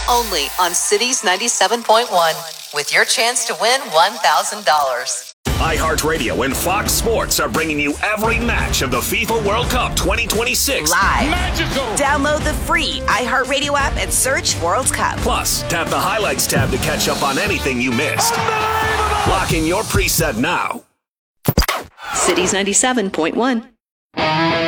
Only on Cities 97.1, with your chance to win $1,000. iHeartRadio and Fox Sports are bringing you every match of the FIFA World Cup 2026. Live. Magical. Download the free iHeartRadio app and search World Cup. Plus, tap the Highlights tab to catch up on anything you missed. Lock in your preset now. Cities 97.1.